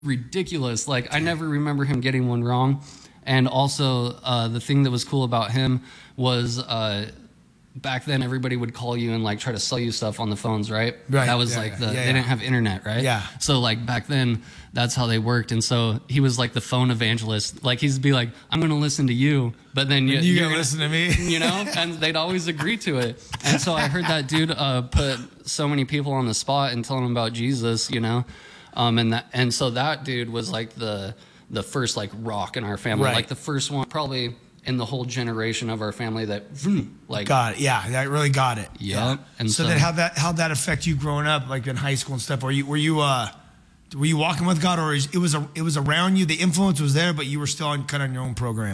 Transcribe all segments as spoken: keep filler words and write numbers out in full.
ridiculous. Like, I never remember him getting one wrong. And also, uh, the thing that was cool about him was uh, back then everybody would call you and like try to sell you stuff on the phones, right? Right. That was yeah, like yeah, the yeah, they yeah. didn't have internet, right? Yeah. So like back then, that's how they worked. And so he was like the phone evangelist. Like he'd be like, "I'm going to listen to you," but then you, You you're gotta gonna listen to me. you know. And they'd always agree to it. And so I heard that dude uh, put so many people on the spot and telling them about Jesus, you know. Um, and that and so that dude was like the the first like rock in our family, Right. like the first one probably in the whole generation of our family that like Got it. Yeah, that really got it. Yeah. And So, so- then, how that how that affect you growing up, like in high school and stuff? Were you were you uh were you walking with God, or is, it was a, it was around you? The influence was there, but you were still on, kind of on your own program.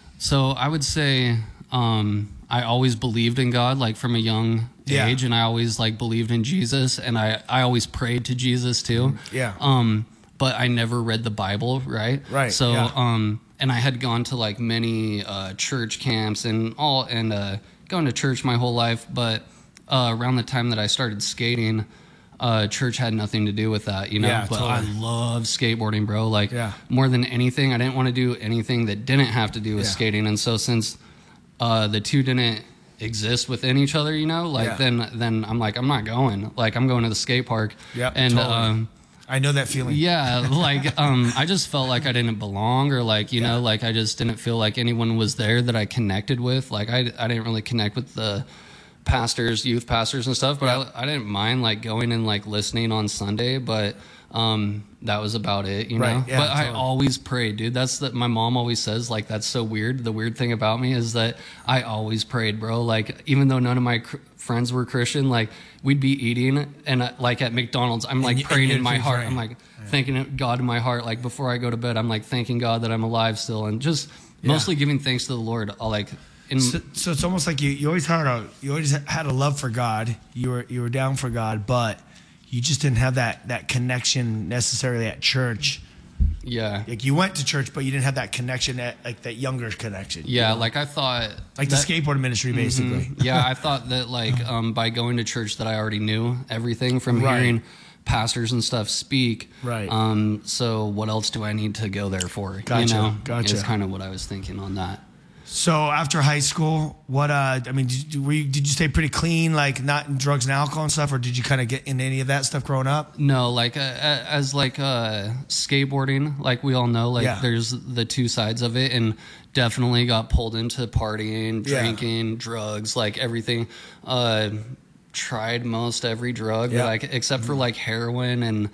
So I would say um, I always believed in God, like from a young Yeah. age, and I always like believed in Jesus, and I, I always prayed to Jesus too. Yeah. Um, but I never read the Bible, right? Right, So yeah. um, and I had gone to like many uh, church camps and all, and uh, gone to church my whole life, but uh, around the time that I started skating. Uh, church had nothing to do with that, you know. Yeah, but totally. I love skateboarding, bro. Like Yeah. more than anything, I didn't want to do anything that didn't have to do with Yeah. skating. And so since uh, the two didn't exist within each other, you know, like Yeah. then then I'm like, I'm not going. Like I'm going to the skate park. Yep, And totally. um, I know that feeling. yeah, like um, I just felt like I didn't belong, or like you know, like I just didn't feel like anyone was there that I connected with. Like I I didn't really connect with the pastors, youth pastors and stuff, but I, I didn't mind like going and like listening on Sunday, but um, that was about it, you know. Right, yeah, but I totally. always prayed, dude. That's that my mom always says, like that's so weird. The weird thing about me is that I always prayed, bro. Like even though none of my cr- friends were Christian, like we'd be eating and uh, like at McDonald's, I'm like you- and praying you'd in my be heart. praying. I'm like thanking God in my heart. Like before I go to bed, I'm like thanking God that I'm alive still, and just mostly giving thanks to the Lord. I'll like. In, So, so it's almost like you, you always had a you always had a love for God. You were you were down for God, but you just didn't have that that connection necessarily at church. yeah. Like you went to church, but you didn't have that connection at like that younger connection. you Yeah, know? like I thought, like that- the skateboard ministry, basically. Mhm. Yeah, I thought that like um, by going to church that I already knew everything from Right. hearing pastors and stuff speak. Right. Um. So what else do I need to go there for? Gotcha, You know, gotcha. Is kind of what I was thinking on that. So after high school, what? Uh, I mean, did you, were you, did you stay pretty clean, like not in drugs and alcohol and stuff, or did you kind of get into any of that stuff growing up? No, like uh, as like uh, skateboarding, like we all know, like Yeah. there's the two sides of it, and definitely got pulled into partying, Yeah. drinking, drugs, like everything. Uh, tried most every drug, Yeah. like except for like heroin, and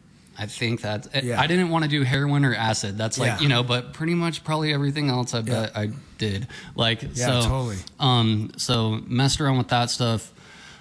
I think that Yeah. I didn't want to do heroin or acid. That's like Yeah. you know, but pretty much probably everything else. I bet I did. Like Yeah, so, totally. Um, so messed around with that stuff.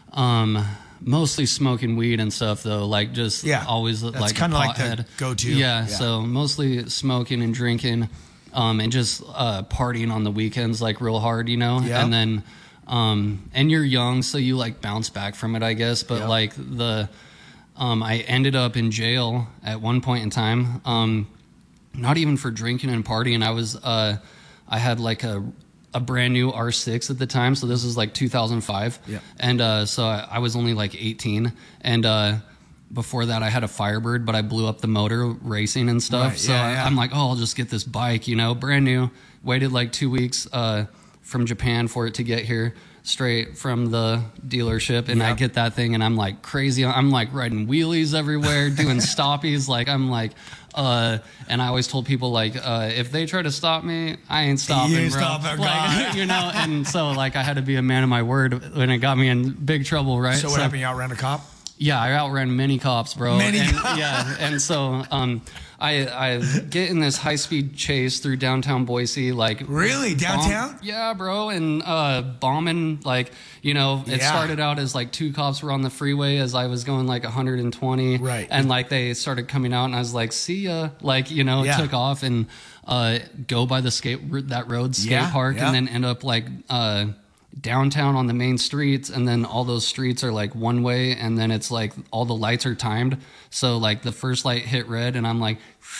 Um, mostly smoking weed and stuff though. Like just Yeah. always That's like a kinda like the pothead. go-to. Yeah, Yeah. So mostly smoking and drinking, um, and just uh, partying on the weekends like real hard, you know. Yeah. And then, um, and you're young, so you like bounce back from it, I guess. But Yeah. like the, um, I ended up in jail at one point in time. Um, not even for drinking and partying. I was, uh, I had like a a brand new R six at the time, so this was like two thousand five. Yeah. And uh, so I, I was only like eighteen, and uh, before that I had a Firebird, but I blew up the motor racing and stuff. Right, So yeah, I, yeah. I'm like, oh, I'll just get this bike, you know, brand new. Waited like two weeks uh, from Japan for it to get here, straight from the dealership, and I Yep. get that thing, and I'm like crazy. I'm like riding wheelies everywhere, doing stoppies. Like I'm like, uh, and I always told people like, uh, if they try to stop me, I ain't stopping, ain't bro. stopping, like, God. you know. And so like I had to be a man of my word when it got me in big trouble, right? So what happened? You outran a cop? Yeah, I outran many cops, bro. Many and, cops. Yeah, and so um, I I get in this high speed chase through downtown Boise, like Really? Downtown? bomb- yeah, bro, and uh, bombing. Like you know, it Yeah. started out as like two cops were on the freeway as I was going like one hundred twenty, Right. And like they started coming out, and I was like, "See ya!" Like you know, Yeah. took off and uh, go by the skate that road skate Yeah, park, yeah. and then end up like. Uh, downtown on the main streets, and then all those streets are like one way, and then it's like all the lights are timed, so like the first light hit red and I'm like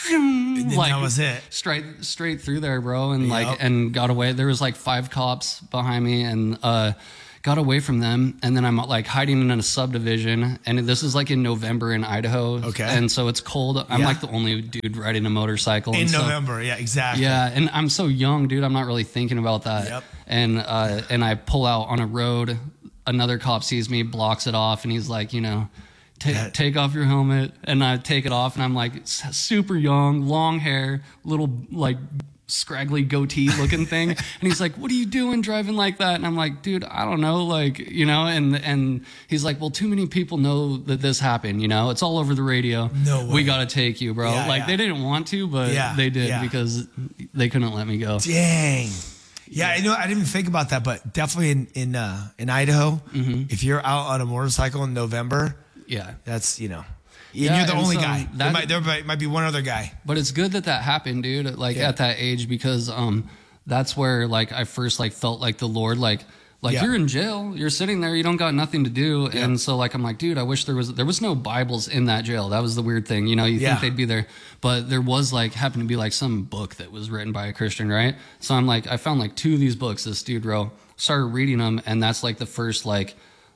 then like that was it. straight straight through there, bro, and Yep. like and got away. There was like five cops behind me, and uh got away from them, and then I'm like hiding in a subdivision, and this is like in November in Idaho. Okay. And so it's cold. I'm Yeah. like the only dude riding a motorcycle. In and so, November, yeah, exactly. yeah, and I'm so young, dude. I'm not really thinking about that. Yep. And uh, and I pull out on a road. Another cop sees me, blocks it off, and he's like, you know, take Yeah. take off your helmet. And I take it off, and I'm like s- super young, long hair, little like scraggly goatee looking thing. And he's like, what are you doing driving like that? And I'm like, dude, I don't know, like, you know. And and he's like, well, too many people know that this happened, you know. It's all over the radio. No way. We got to take you, bro. Yeah, like yeah. they didn't want to, but Yeah, they did yeah. because they couldn't let me go. Dang. Yeah, I know. I didn't even think about that, but definitely in in uh, in Idaho, Mm-hmm. if you're out on a motorcycle in November, Yeah. that's you know, and Yeah, you're the and only so guy. that- there, might, there might, might be one other guy. But it's good that that happened, dude. Like Yeah. at that age, because um, that's where like I first like felt like the Lord, like like Yeah. you're in jail, you're sitting there, you don't got nothing to do, and so like I'm like, dude, I wish there was there was no Bibles in that jail. That was the weird thing, you know. You Yeah. think they'd be there, but there was like happened to be like some book that was written by a Christian, right? So I'm like, I found like two of these books this dude wrote, started reading them, and that's like the first like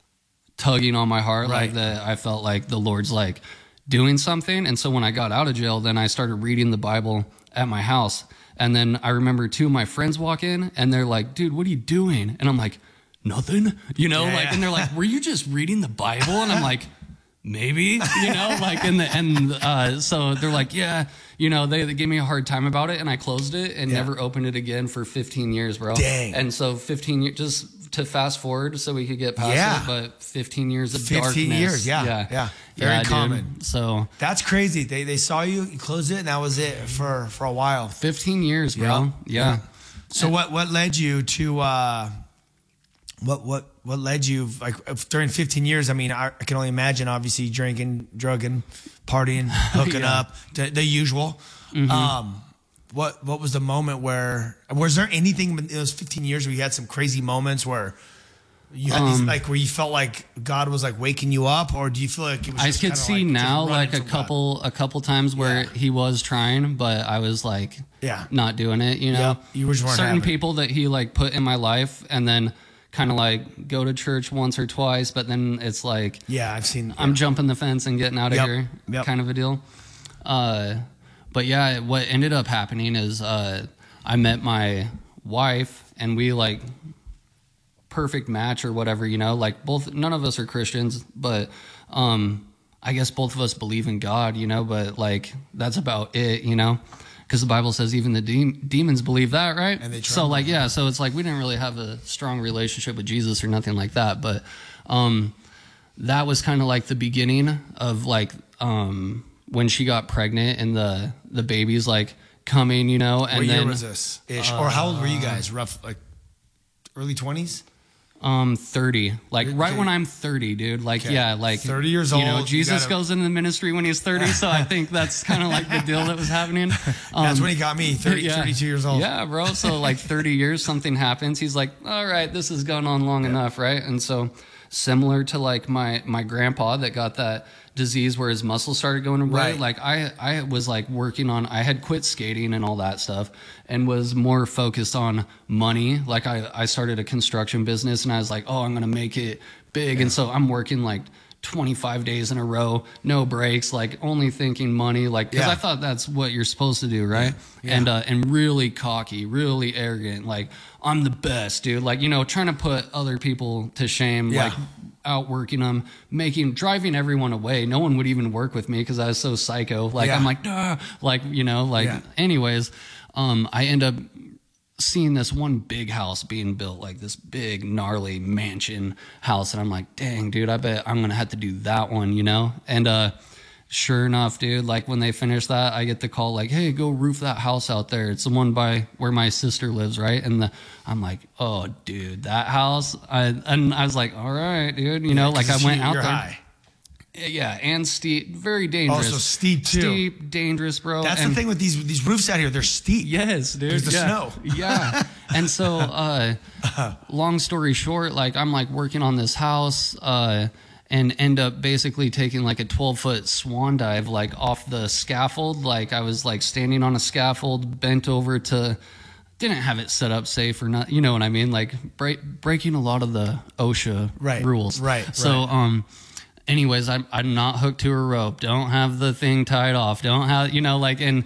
tugging on my heart, Right. like that I felt like the Lord's like doing something. And so when I got out of jail, then I started reading the Bible at my house. And then I remember two of my friends walk in and they're like, dude, what are you doing? And I'm like, nothing, you know, Yeah, like, yeah. and they're like, were you just reading the Bible? And I'm like, maybe, you know, like, and the, and, uh, so they're like, yeah, you know, they, they gave me a hard time about it, and I closed it and Yeah. never opened it again for fifteen years, bro. Dang. And so fifteen years, just to fast forward so we could get past Yeah. it, but fifteen years of fifteen darkness. years, yeah, Yeah. yeah. Very dude. common. So That's crazy. They they saw you, you closed it, and that was it for for a while. fifteen years, bro. Yeah. Yeah. So what what led you to uh, what what what led you like if during fifteen years? I mean, I, I can only imagine. Obviously, drinking, drugging, partying, hooking Yeah. up, the, the usual. Um, what what was the moment where was there anything in those fifteen years where you had some crazy moments where you had these Um, like where you felt like God was like waking you up, or do you feel like it was? I just could kinda see like, just now running like a from God? couple a couple times where Yeah. he was trying, but I was like Yeah. not doing it, you know. Yep. You just weren't certain having it. people that he like put in my life and then kind of like go to church once or twice, but then it's like Yeah, I've seen. I'm jumping the fence and getting out of Yep. here, Yep. kind of a deal. Uh, but yeah, what ended up happening is uh, I met my wife, and we like perfect match or whatever, you know. Like both, none of us are Christians, but um, I guess both of us believe in God, you know. But like that's about it, you know. Because the Bible says even the de- demons believe that, right? And they so tremble. like yeah, so it's like we didn't really have a strong relationship with Jesus or nothing like that, but um, that was kind of like the beginning of like um, when she got pregnant and the the baby's like coming, you know. And What then year was this? Ish, or how old were you guys? Rough, like early twenties. Um, thirty, like right Okay. when I'm thirty, dude. Like, Okay. yeah, like thirty years You know, old, you Jesus gotta- goes into the ministry when he's thirty, so I think that's kind of like the deal that was happening. Um, That's when he got me, thirty, yeah. thirty-two years old. Yeah, bro. So like thirty years, something happens. He's like, all right, this has gone on long enough, right? And so similar to like my my grandpa that got that disease where his muscles started going away. Right. Like I I was like working on. I had quit skating and all that stuff, and was more focused on money. Like I I started a construction business, and I was like, oh, I'm gonna make it big, and so I'm working like twenty-five days in a row, no breaks, like only thinking money, like because Yeah. I thought that's what you're supposed to do, right? Yeah. And uh, and really cocky, really arrogant, like I'm the best, dude. Like you know, trying to put other people to shame, Yeah. like outworking them, making driving everyone away. No one would even work with me because I was so psycho. Like Yeah. I'm like, Duh! Like you know, like Yeah. anyways, um, I end up seeing this one big house being built, like this big gnarly mansion house, and I'm like, dang, dude, I bet I'm gonna have to do that one, you know? And uh sure enough, dude, like when they finish that, I get the call like, hey, go roof that house out there. It's the one by where my sister lives, right? And the, I'm like, oh, dude, that house. I, and I was like, all right, dude, you know, like I went out you're there. high. Yeah, and steep, very dangerous. Also steep, too. Steep, dangerous, bro. That's and the thing with these these roofs out here. They're steep. Yes, dude. There's the yeah. snow. Yeah. And so, uh, long story short, like I'm like working on this house, uh, and end up basically taking like a twelve foot swan dive, like off the scaffold. Like I was like standing on a scaffold, bent over to didn't have it set up safe or not. You know what I mean? Like break, breaking a lot of the OSHA right, rules. Right. So, right. um, anyways, I'm I'm not hooked to a rope. Don't have the thing tied off. Don't have, you know, like, and